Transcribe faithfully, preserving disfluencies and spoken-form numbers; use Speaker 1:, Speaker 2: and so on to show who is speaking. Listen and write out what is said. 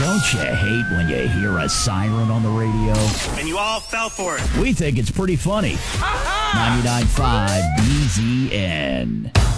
Speaker 1: Don't you hate when you hear a siren on the radio?
Speaker 2: And you all fell for it.
Speaker 1: We think it's pretty funny. ninety-nine point five B Z N.